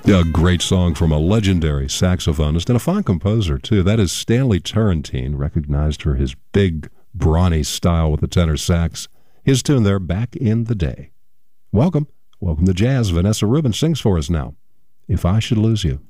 A great song from a legendary saxophonist and a fine composer, too. That is Stanley Turrentine, recognized for his big, brawny style with the tenor sax. His tune there, Back in the Day. Welcome to Jazz. Vanessa Rubin sings for us now, If I Should Lose You.